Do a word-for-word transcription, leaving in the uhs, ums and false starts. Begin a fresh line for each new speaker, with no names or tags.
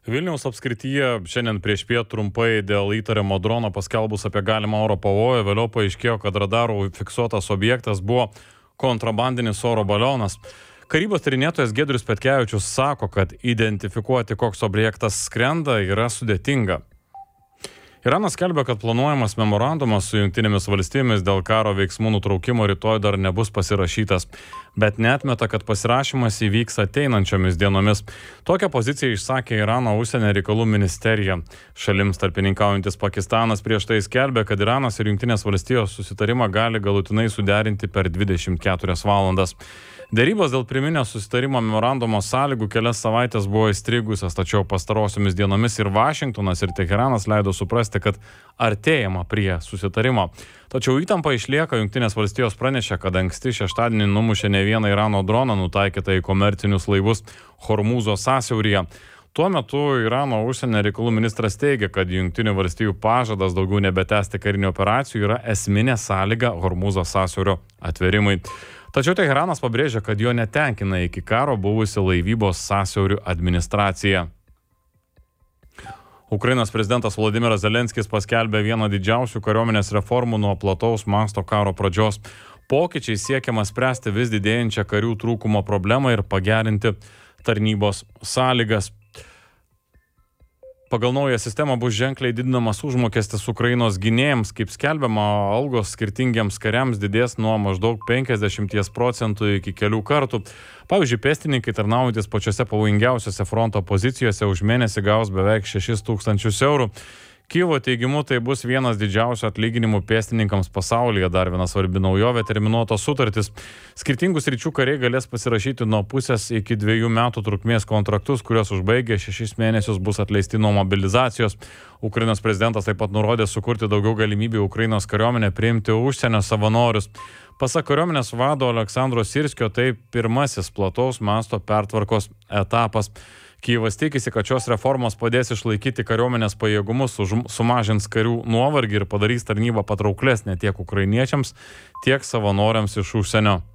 Vilniaus apskrityje šiandien prieš piet trumpai dėl įtariamo drono paskelbus apie galimą oro pavojų, vėliau paaiškėjo, kad radarų fiksuotas objektas buvo kontrabandinis oro balionas. Karybos tyrinėtojas Giedrius Petkevičius sako, kad identifikuoti, koks objektas skrenda, yra sudėtinga. Iranas skelbia, kad planuojamas memorandumas su Jungtinėmis valstijomis dėl karo veiksmų nutraukimo rytoj dar nebus pasirašytas, bet neatmeta, kad pasirašymas įvyks ateinančiomis dienomis. Tokią poziciją išsakė Irano užsienio reikalų ministerija. Šalims tarpininkaujantis Pakistanas prieš tai skelbia, kad Iranas ir Jungtinės valstijos susitarimą gali galutinai suderinti per dvidešimt keturias valandas. Dėrybos dėl priminio susitarimo memorandumo sąlygų kelias savaitės buvo įstrigusios, tačiau pastarosiomis dienomis ir Vašingtonas, ir Teheranas leido suprasti, kad artėjama prie susitarimo. Tačiau įtampa išlieka. Jungtinės valstijos pranešė, kad anksti šeštadienį numušė ne vieną Irano droną nutaikytą į komercinius laivus Hormūzo sąsiauryje. Tuo metu Irano užsienio reikalų ministras teigia, kad Jungtinių valstijų pažadas daugiau nebetęsti karinių operacijų yra esminė sąlyga Hormūzo sąsiaurio atverimui. Tačiau Teheranas pabrėžia, kad jo netenkina iki karo buvusi laivybos sąsiaurių administracija. Ukrainos prezidentas Volodymyras Zelenskis paskelbė vieną didžiausių kariuomenės reformų nuo plataus masto karo pradžios. Pokyčiai siekiama spręsti vis didėjančią karių trūkumo problemą ir pagerinti tarnybos sąlygas. Pagal naują sistemą bus ženkliai didinamas užmokestis Ukrainos gynėjams, kaip skelbiama, algos skirtingiems kariams didės nuo maždaug penkiasdešimt procentų iki kelių kartų. Pavyzdžiui, pėstininkai tarnaujantis pačiose pavojingiausiose fronto pozicijose už mėnesį gaus beveik šešis tūkstančius eurų. Kyjivo teigimu, tai bus vienas didžiausių atlyginimų pėstininkams pasaulyje. Dar viena svarbi naujovė - terminuotos sutartys. Skirtingų sričių kariai galės pasirašyti nuo pusės iki dviejų metų trukmės kontraktus, kurios užbaigę šešis mėnesius bus atleisti nuo mobilizacijos. Ukrainos prezidentas taip pat nurodė sukurti daugiau galimybių Ukrainos kariuomenę priimti užsienio savanorius. Pasak kariuomenės vado Aleksandro Sirskio, tai pirmasis plataus masto pertvarkos etapas. Kijevas tikisi, kad šios reformos padės išlaikyti kariuomenės pajėgumus, sumažins karių nuovargį ir padarys tarnybą patrauklesnę tiek ukrainiečiams, tiek savanoriams iš užsienio.